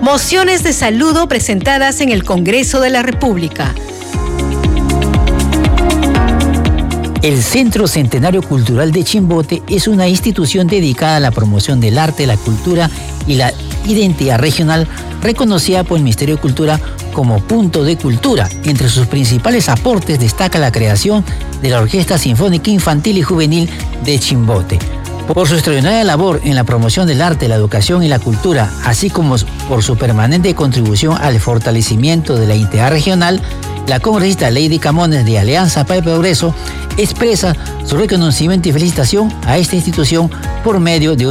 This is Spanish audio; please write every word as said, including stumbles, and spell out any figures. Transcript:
Mociones de saludo presentadas en el Congreso de la República. El Centro Centenario Cultural de Chimbote es una institución dedicada a la promoción del arte, la cultura y la identidad regional, reconocida por el Ministerio de Cultura como punto de cultura. Entre sus principales aportes destaca la creación de la Orquesta Sinfónica Infantil y Juvenil de Chimbote. Por su extraordinaria labor en la promoción del arte, la educación y la cultura, así como por su permanente contribución al fortalecimiento de la identidad regional, la congresista Lady Camones de Alianza para el Progreso expresa su reconocimiento y felicitación a esta institución por medio de